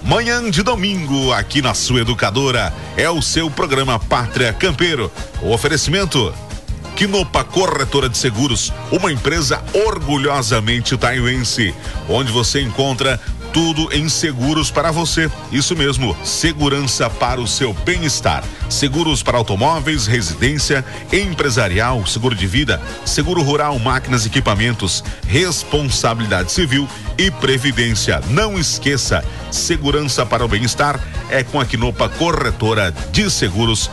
Manhã de domingo, aqui na sua educadora, é o seu programa Pátria Campeiro. O oferecimento Quinopa Corretora de Seguros, uma empresa orgulhosamente taiuense, onde você encontra tudo em seguros para você. Isso mesmo, segurança para o seu bem-estar. Seguros para automóveis, residência, empresarial, seguro de vida, seguro rural, máquinas e equipamentos, responsabilidade civil e previdência. Não esqueça, segurança para o bem-estar é com a Quinopa Corretora de Seguros,